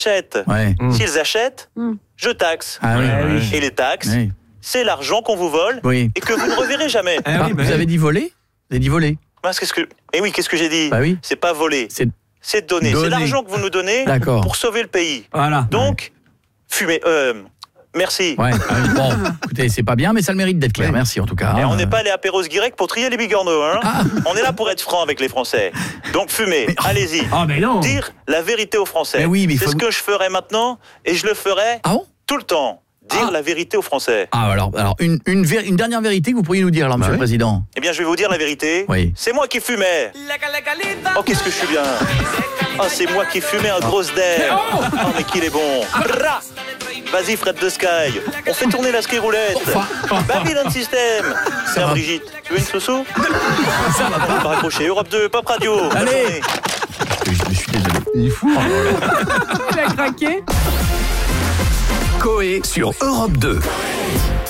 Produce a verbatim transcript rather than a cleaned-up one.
achètent. Ouais. Mmh. S'ils achètent, Mmh. je taxe. Ah oui. Ouais, oui. Et les taxes, Oui. c'est l'argent qu'on vous vole Oui. et que vous ne reverrez jamais. Ah Ah, oui, bah vous oui. avez dit voler Vous avez dit voler Mince, qu'est-ce que... Eh oui, qu'est-ce que j'ai dit Bah oui. C'est pas voler, C'est c'est donner. Donner. C'est l'argent que vous nous donnez D'accord. pour sauver le pays. Voilà. Donc, fumez. Euh, merci. Ouais. Ah oui. Bon, écoutez, c'est pas bien, mais ça le mérite d'être clair. Ouais. Merci en tout cas. Et on n'est pas allé à Perros-Guirec pour trier les bigorneaux. Hein Ah. On est là pour être franc avec les Français. Donc, fumez. Allez-y. Ah, mais non. Dire la vérité aux Français. Mais oui, mais il c'est faut- ce que je ferai maintenant et je le ferai Ah bon tout le temps. Dire Ah. la vérité aux Français. Ah alors, alors une, une, vé- une dernière vérité que vous pourriez nous dire, alors, Monsieur Bah le oui. Président. Eh bien, je vais vous dire la vérité. Oui. C'est moi qui fumais. Oh, qu'est-ce que je suis bien. Oh, c'est moi qui fumais un gros d'air. Oh, mais qu'il est bon. Bra. Vas-y, Fred de Sky. On fait tourner la ski roulette. Babylon System. Tiens, va. Brigitte, tu veux une sauce? Ça va pas raccrocher. Europe deux, Pop Radio. Bonne Allez. journée. Je, je suis désolé. Il est fou. Il a craqué. Coé sur Europe deux.